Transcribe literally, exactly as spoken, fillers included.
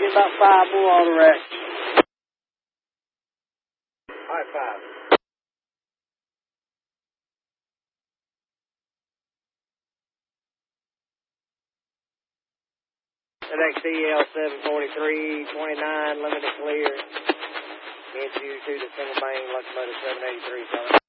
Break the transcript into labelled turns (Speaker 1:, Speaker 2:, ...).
Speaker 1: me about five more on the wreck.
Speaker 2: All right, five.
Speaker 1: N X C L seven forty-three twenty-nine, limited clear. Get you to the single main locomotive seven eighty-three, coming.